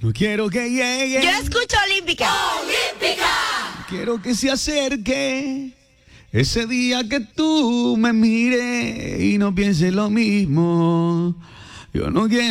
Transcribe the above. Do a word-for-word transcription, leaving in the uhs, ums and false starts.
No quiero que llegue. Yo escucho Olímpica. Olímpica. Quiero que se acerque ese día que tú me mires y no pienses lo mismo. Yo no quiero